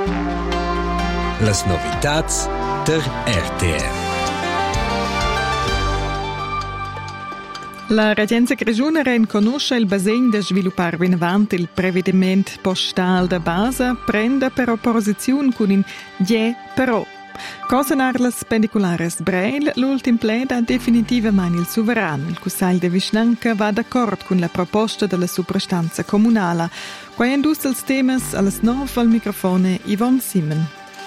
Las novitats der RTR. La Regenza Grischuna riconosce il basegn da sviluppare in avanti il prevedimento postale da base, prende però posizione con un «je però». Cosa narras pendiculares Breil, l'ultim pleda definitivamente il sovrano. Il Consiglio de Vischnanca va d'accordo con la proposta della sovrastanza comunale. Qua indus els temas alles 9 al microfone Yvonne Simon.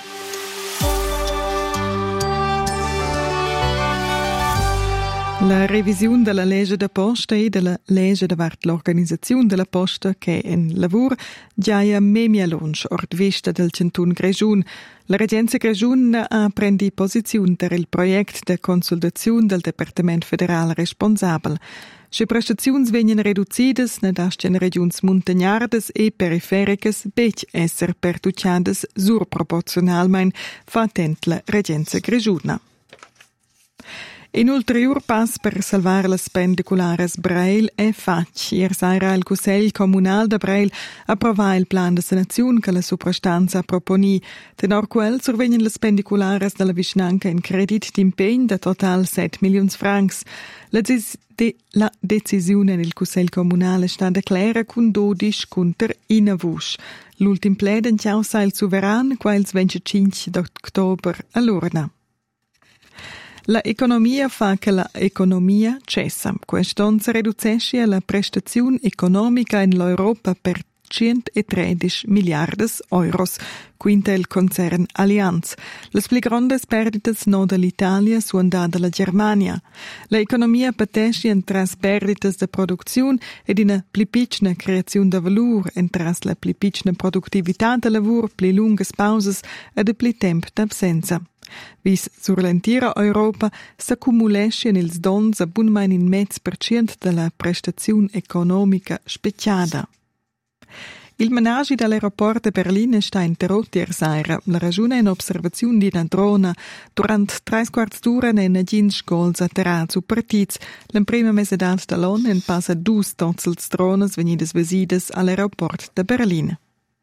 La revisione della legge da posta e della legge davart l'organizzazione della posta che è in lavoro già è memia lunch ord vista del Cantun Grischun. La Regenza Grischun ha preso posizione per il progetto di consultazione del Dipartimento Federale responsabile. Le prestazioni vengono ridotte nelle regioni montagnarde e periferiche per essere pertucciate surproporzionalmente, fa attento la Regenza Grischuna. In ulterior pass per salvare le pendiculares Breil è fatto. Ieri sera il Consiglio Comunale de Breil approvò il plan de sanazione che la sovrastanza proponi. Tenor quel survengono le pendiculares della Vischnanca in credit d'impegno da total 7 milioni francs. La decisione del Consiglio Comunale sta declara con 12 contro Inavush. L'ultim pled in causa il sovrano, qua il 25 d'ottobre all'urna. La economia fa che la economia cessa. Quest'onza riduce la prestazione economica in l'Europa per 113 miliardi euros, quinta il concern Allianz. Le più grandi perdite no dall'Italia sono dalla Germania. La economia patesce entre perdite di produzione ed una più piccola creazione di valore, entre la più piccola produttività del lavoro, più lunghe pause e più tempo d'absenza. Vis sur l'intera Europa s'accumulesce ils dons a bunmain in 10% della prestazione economica speciata. Il menage dall'aeroporto di Berlino sta interrotto ieri sera. La ragione è un'osservazione di una drona. Durante 3/4 d'ora ne gins gols atterrati partiti. La prima mesedad dall'ONU in passa 2 tozzels drones venides visides all'aeroporto di Berlino.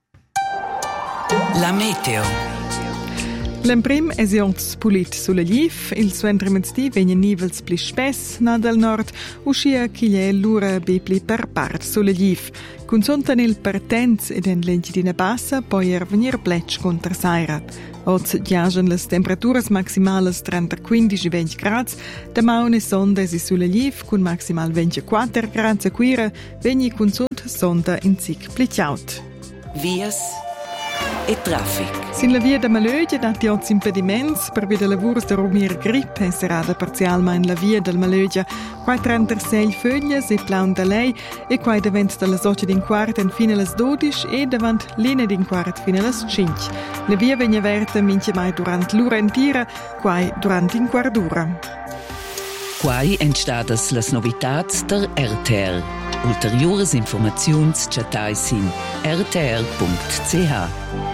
La meteo. L'emprim è sionz pulit sulla Liv, il suo entremezdi vegna nivels pli spess na dal nord, uscia ch'iglia l'ura be pli per part sulla Liv. Consuntan il partenz ed en l'engidina bassa, poi venir bletsch contra saira. Oz giagen les temperaturas maximales tra 15-20 gradi, da maune sonda si sulla Liv, con maximal 24 gradi a quira, vegni consunt sonda in zic pli ciaut. Vias e traffic. Sin la via da Malögia dati oz impediments per via de lavurs de Romir Grip è serata parzialmente la via del Malögia. Quai 36 foglie e plaun da lei e quai davant dalla socia din quart en fine las 12 e davant linea din quart fine las 5. La via vegna verta mince mai durant l'ura intira, quai durant in quardura. Quai entstadas las novitats der RTR. Ulteriores informaziuns chatais in rtr.ch.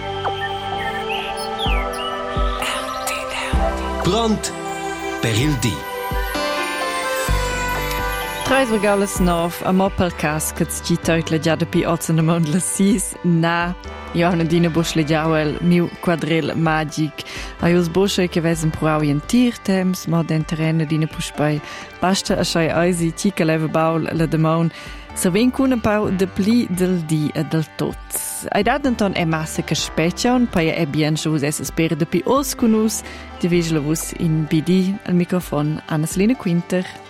Pront per il dì. 3,9 a Moppel Cascats gitaut la giada pi 8 na mond la 6 na Johanna Dina Busch le giauel miu quadril magic. Aius Busche che vesen prau in tiertems, ma den terreno dina puspai. Basta a schei eisi tica leva baul la demon. Serven cuna pau de pli del di e del tots. Ai dadenton è massa che specion, poi è bien chose es spera de pi os cunus, di vigila vus in BD al microfon Anna Selina Quinter.